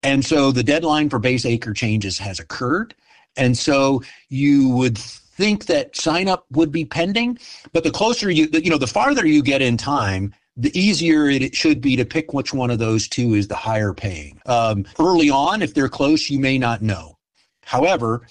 And so the deadline for base acre changes has occurred. And so you would think that sign up would be pending, but the closer the farther you get in time, the easier it should be to pick which one of those two is the higher paying. Early on, if they're close, you may not know. However,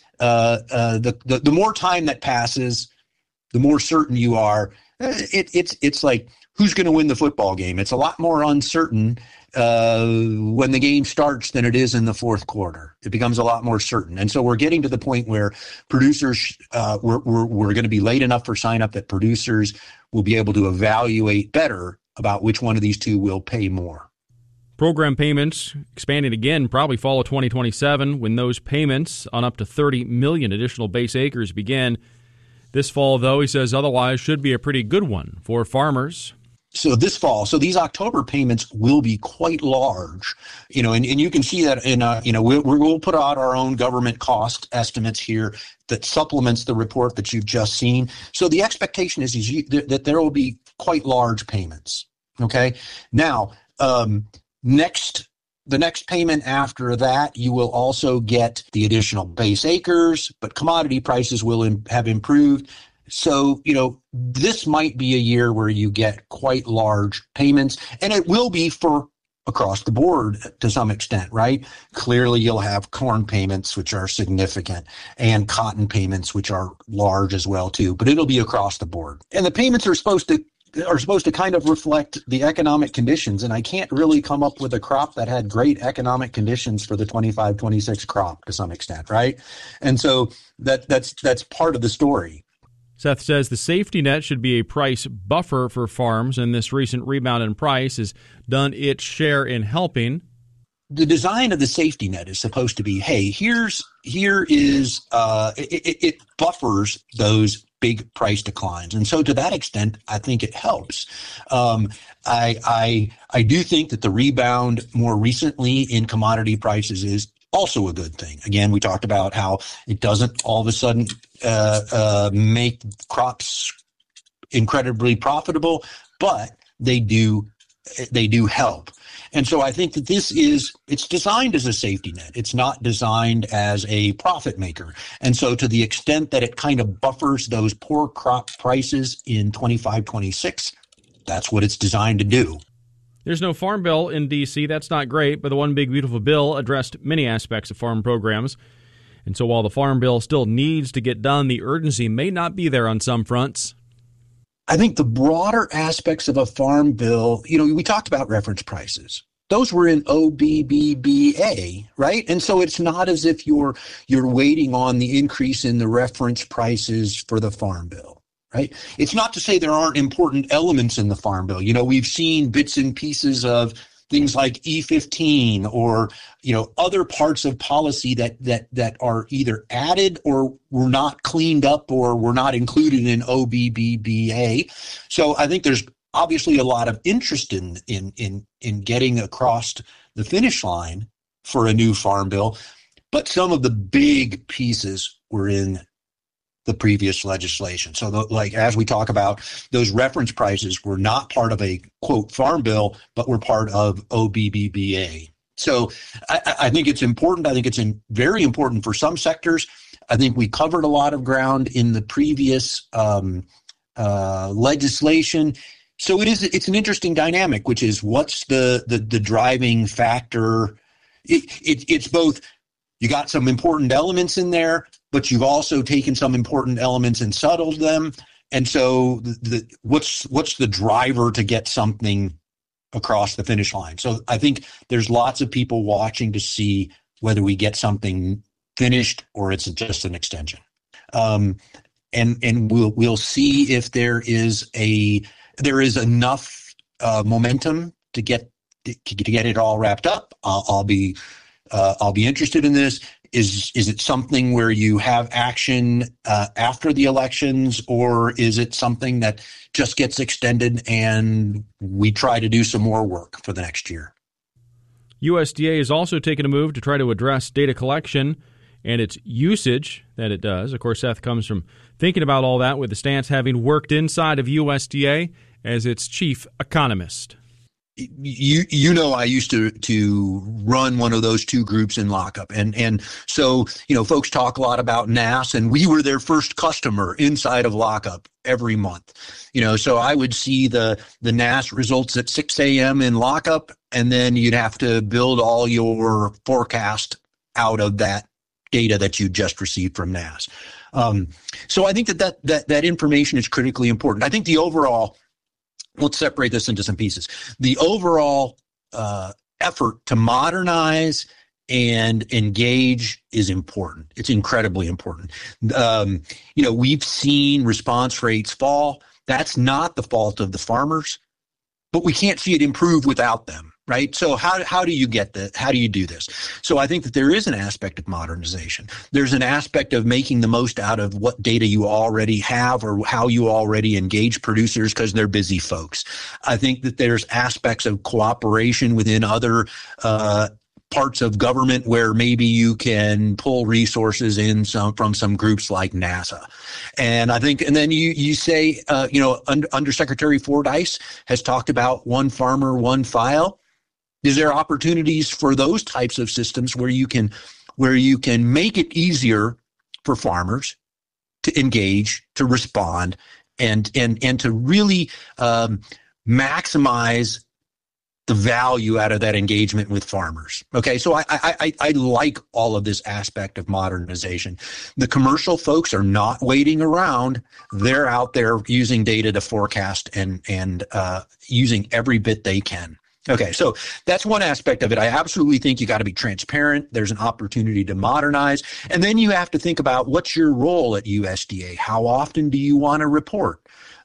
the more time that passes, the more certain you are. It's like who's going to win the football game. It's a lot more uncertain when the game starts than it is in the fourth quarter. It becomes a lot more certain. And so we're getting to the point where producers, we're going to be late enough for sign up that producers will be able to evaluate better about which one of these two will pay more. Program payments expanding again probably fall of 2027 when those payments on up to 30 million additional base acres begin. This fall, though, he says otherwise should be a pretty good one for farmers. So this fall, these October payments will be quite large, and you can see that in, we'll put out our own government cost estimates here that supplements the report that you've just seen. So the expectation is that there will be quite large payments. Okay. Now, the next payment after that, you will also get the additional base acres, but commodity prices will have improved. So, this might be a year where you get quite large payments, and it will be for across the board to some extent, right? Clearly, you'll have corn payments, which are significant, and cotton payments, which are large as well, too. But it'll be across the board. And the payments are supposed to kind of reflect the economic conditions. And I can't really come up with a crop that had great economic conditions for the 25-26 crop to some extent, right? And so that's part of the story. Seth says the safety net should be a price buffer for farms, and this recent rebound in price has done its share in helping. The design of the safety net is supposed to be, hey, it buffers those big price declines. And so to that extent, I think it helps. I do think that the rebound more recently in commodity prices is also a good thing. Again, we talked about how it doesn't all of a sudden make crops incredibly profitable, but they do help. And so I think that it's designed as a safety net. It's not designed as a profit maker. And so to the extent that it kind of buffers those poor crop prices in 25-26, that's what it's designed to do. There's no farm bill in D.C. That's not great, but the One Big Beautiful Bill addressed many aspects of farm programs. And so while the farm bill still needs to get done, the urgency may not be there on some fronts. I think the broader aspects of a farm bill, we talked about reference prices. Those were in OBBBA, right? And so it's not as if you're waiting on the increase in the reference prices for the farm bill. Right. It's not to say there aren't important elements in the farm bill. We've seen bits and pieces of things like E15 or, other parts of policy that are either added or were not cleaned up or were not included in OBBBA. So I think there's obviously a lot of interest in getting across the finish line for a new farm bill. But some of the big pieces were in the previous legislation. So as we talk about, those reference prices were not part of a, quote, farm bill, but were part of OBBBA. So I think it's important. I think it's very important for some sectors. I think we covered a lot of ground in the previous legislation. So it's an interesting dynamic, which is what's the driving factor. It's both. You got some important elements in there, but you've also taken some important elements and settled them. And so what's the driver to get something across the finish line? So I think there's lots of people watching to see whether we get something finished or it's just an extension. And we'll see if there is enough momentum to get it all wrapped up. I'll be interested in this. Is it something where you have action after the elections, or is it something that just gets extended and we try to do some more work for the next year? USDA has also taken a move to try to address data collection and its usage that it does. Of course, Seth comes from thinking about all that with the stance having worked inside of USDA as its chief economist. I used to run one of those two groups in lockup. And so, folks talk a lot about NAS, and we were their first customer inside of lockup every month. So I would see the NAS results at 6 a.m. in lockup, and then you'd have to build all your forecast out of that data that you just received from NAS. So I think that information is critically important. I think the overall, let's separate this into some pieces. The overall effort to modernize and engage is important. It's incredibly important. We've seen response rates fall. That's not the fault of the farmers, but we can't see it improve without them, right? So how do you get that? How do you do this? So I think that there is an aspect of modernization. There's an aspect of making the most out of what data you already have or how you already engage producers because they're busy folks. I think that there's aspects of cooperation within other parts of government where maybe you can pull resources in from some groups like NASA. And I think, and then you say, Undersecretary Fordyce has talked about one farmer, one file. Is there opportunities for those types of systems where you can make it easier for farmers to engage, to respond, and to really maximize the value out of that engagement with farmers? Okay, so I like all of this aspect of modernization. The commercial folks are not waiting around. They're out there using data to forecast and using every bit they can. Okay, so that's one aspect of it. I absolutely think you got to be transparent. There's an opportunity to modernize. And then you have to think about what's your role at USDA? How often do you want to report?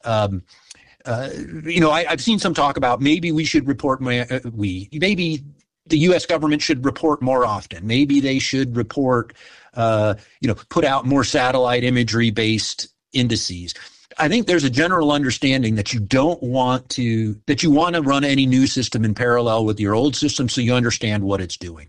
I've seen some talk about maybe we should report, maybe the U.S. government should report more often. Maybe they should report, put out more satellite imagery-based indices. I think there's a general understanding that you want to run any new system in parallel with your old system so you understand what it's doing.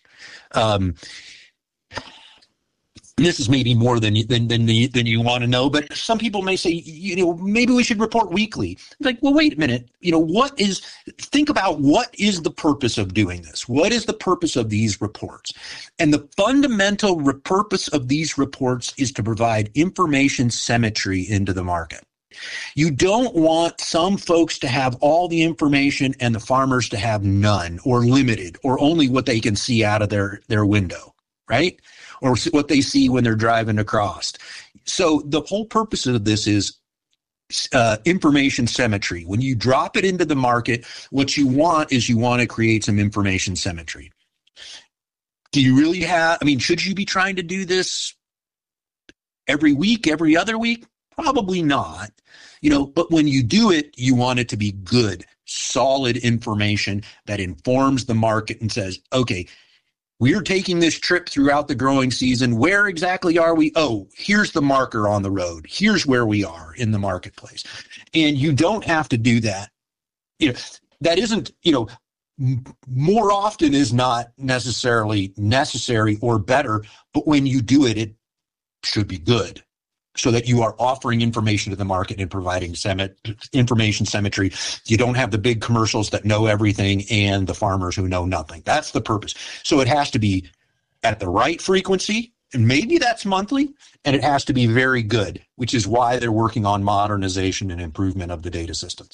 This is maybe more than you want to know, but some people may say, maybe we should report weekly. It's like, well, wait a minute. Think about what is the purpose of doing this? What is the purpose of these reports? And the fundamental purpose of these reports is to provide information symmetry into the market. You don't want some folks to have all the information and the farmers to have none or limited or only what they can see out of their window, right? Or what they see when they're driving across. So the whole purpose of this is information symmetry. When you drop it into the market, what you want to create some information symmetry. Do you really should you be trying to do this every week, every other week? Probably not. But when you do it, you want it to be good, solid information that informs the market and says, okay, we're taking this trip throughout the growing season. Where exactly are we? Oh, here's the marker on the road. Here's where we are in the marketplace. And you don't have to do that. That isn't, more often is not necessarily necessary or better, but when you do it, it should be good so that you are offering information to the market and providing information symmetry. You don't have the big commercials that know everything and the farmers who know nothing. That's the purpose. So it has to be at the right frequency, and maybe that's monthly, and it has to be very good, which is why they're working on modernization and improvement of the data systems.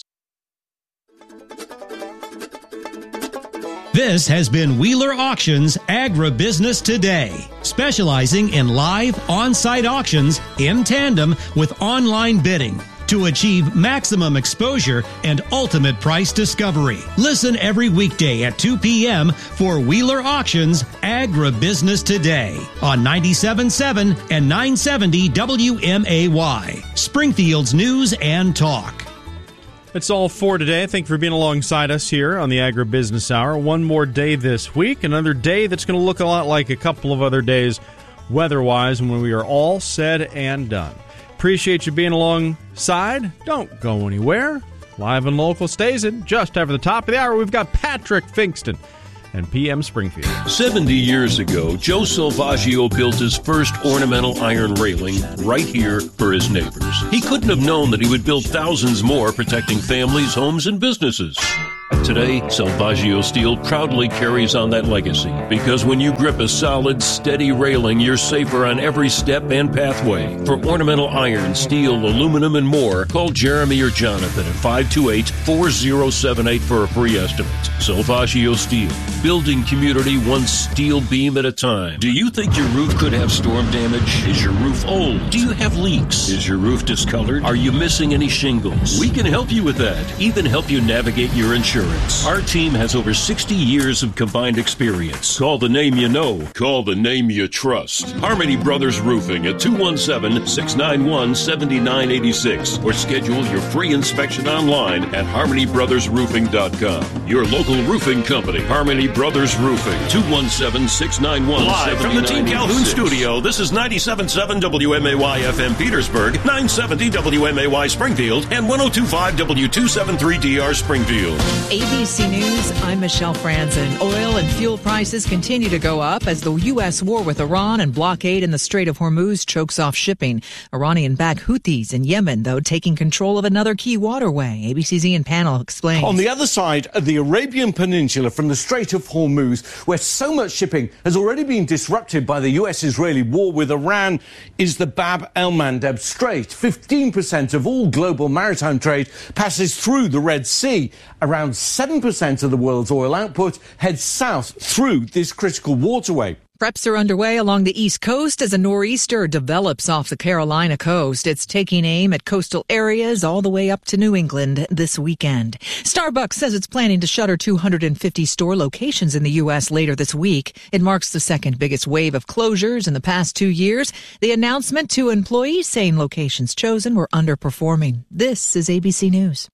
This has been Wheeler Auctions Agribusiness Today, specializing in live on-site auctions in tandem with online bidding to achieve maximum exposure and ultimate price discovery. Listen every weekday at 2 p.m. for Wheeler Auctions Agribusiness Today on 97.7 and 970 WMAY, Springfield's News and Talk. That's all for today. Thank you for being alongside us here on the Agribusiness Hour. One more day this week, another day that's going to look a lot like a couple of other days weather-wise when we are all said and done. Appreciate you being alongside. Don't go anywhere. Live and local stays in. Just after the top of the hour, we've got Patrick Finkston and PM Springfield. 70 years ago, Joe Salvaggio built his first ornamental iron railing right here for his neighbors. He couldn't have known that he would build thousands more, protecting families, homes, and businesses. Today, Salvaggio Steel proudly carries on that legacy because when you grip a solid, steady railing, you're safer on every step and pathway. For ornamental iron, steel, aluminum, and more, call Jeremy or Jonathan at 528-4078 for a free estimate. Salvaggio Steel, building community one steel beam at a time. Do you think your roof could have storm damage? Is your roof old? Do you have leaks? Is your roof discolored? Are you missing any shingles? We can help you with that, even help you navigate your insurance. Our team has over 60 years of combined experience. Call the name you know. Call the name you trust. Harmony Brothers Roofing at 217-691-7986 or schedule your free inspection online at harmonybrothersroofing.com. Your local roofing company, Harmony Brothers Roofing, 217-691-7986. Live from the Team Calhoun studio, this is 97.7 WMAY FM Petersburg, 970 WMAY Springfield, and 102.5 W273DR Springfield. ABC News, I'm Michelle Franzen. Oil and fuel prices continue to go up as the U.S. war with Iran and blockade in the Strait of Hormuz chokes off shipping. Iranian-backed Houthis in Yemen, though, taking control of another key waterway. ABC's Ian Pannell explains. On the other side of the Arabian Peninsula from the Strait of Hormuz, where so much shipping has already been disrupted by the U.S.-Israeli war with Iran, is the Bab el-Mandeb Strait. 15% of all global maritime trade passes through the Red Sea. Around 7% of the world's oil output heads south through this critical waterway. Preps are underway along the East Coast as a nor'easter develops off the Carolina coast. It's taking aim at coastal areas all the way up to New England this weekend. Starbucks says it's planning to shutter 250 store locations in the U.S. later this week. It marks the second biggest wave of closures in the past 2 years. The announcement to employees saying locations chosen were underperforming. This is ABC News.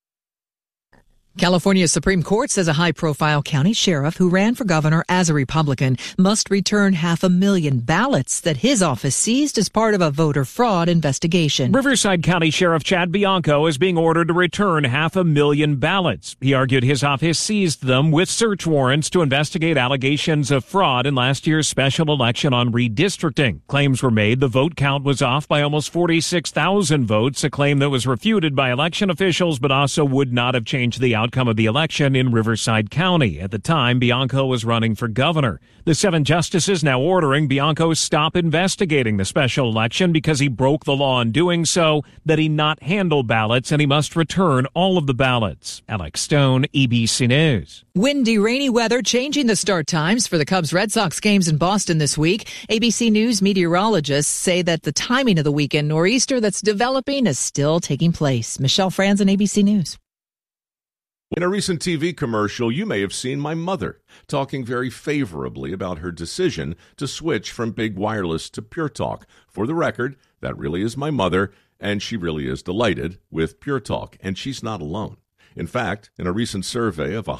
California's Supreme Court says a high-profile county sheriff who ran for governor as a Republican must return 500,000 ballots that his office seized as part of a voter fraud investigation. Riverside County Sheriff Chad Bianco is being ordered to return 500,000 ballots. He argued his office seized them with search warrants to investigate allegations of fraud in last year's special election on redistricting. Claims were made the vote count was off by almost 46,000 votes, a claim that was refuted by election officials but also would not have changed the outcome of the election in Riverside County. At the time, Bianco was running for governor. The 7 justices now ordering Bianco stop investigating the special election because he broke the law in doing so, that he not handle ballots, and he must return all of the ballots. Alex Stone, ABC News. Windy, rainy weather changing the start times for the Cubs-Red Sox games in Boston this week. ABC News meteorologists say that the timing of the weekend nor'easter that's developing is still taking place. Michelle Franzen, ABC News. In a recent TV commercial, you may have seen my mother talking very favorably about her decision to switch from Big Wireless to Pure Talk. For the record, that really is my mother, and she really is delighted with Pure Talk, and she's not alone. In fact, in a recent survey of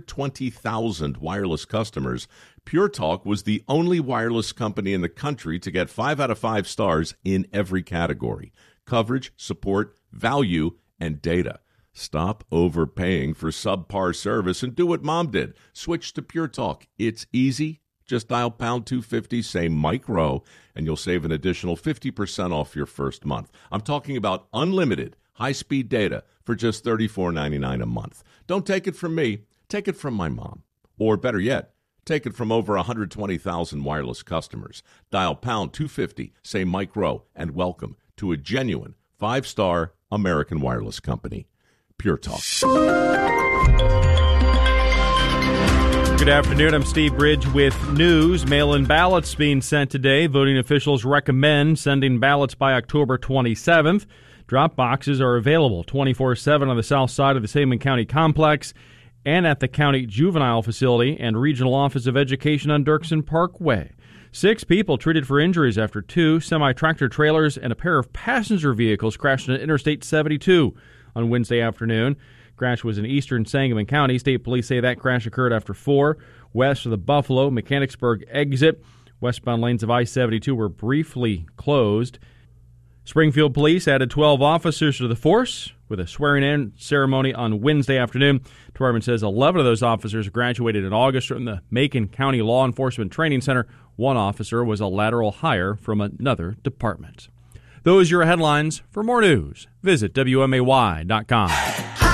120,000 wireless customers, Pure Talk was the only wireless company in the country to get 5 out of 5 stars in every category: coverage, support, value, and data. Stop overpaying for subpar service and do what Mom did. Switch to Pure Talk. It's easy. Just dial pound 250, say Mike Rowe, and you'll save an additional 50% off your first month. I'm talking about unlimited high-speed data for just $34.99 a month. Don't take it from me. Take it from my mom. Or better yet, take it from over 120,000 wireless customers. Dial pound 250, say Mike Rowe, and welcome to a genuine 5-star American wireless company. Pure Talk. Good afternoon. I'm Steve Bridge with news. Mail-in ballots being sent today. Voting officials recommend sending ballots by October 27th. Drop boxes are available 24/7 on the south side of the Sangamon County Complex and at the County Juvenile Facility and Regional Office of Education on Dirksen Parkway. 6 people treated for injuries after 2 semi-tractor trailers and a pair of passenger vehicles crashed on Interstate 72 on Wednesday afternoon. Crash was in eastern Sangamon County. State police say that crash occurred after 4 west of the Buffalo-Mechanicsburg exit. Westbound lanes of I-72 were briefly closed. Springfield police added 12 officers to the force with a swearing-in ceremony on Wednesday afternoon. The department says 11 of those officers graduated in August from the Macon County Law Enforcement Training Center. 1 officer was a lateral hire from another department. Those are your headlines. For more news, visit WMAY.com.